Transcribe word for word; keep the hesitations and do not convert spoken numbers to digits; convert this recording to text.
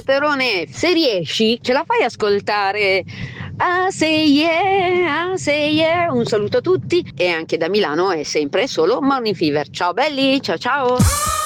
testosterone. Se riesci, ce la fai ascoltare? Ah, say yeah, ah, say yeah. Un saluto a tutti, e anche da Milano è sempre solo Morning Fever. Ciao belli, ciao ciao.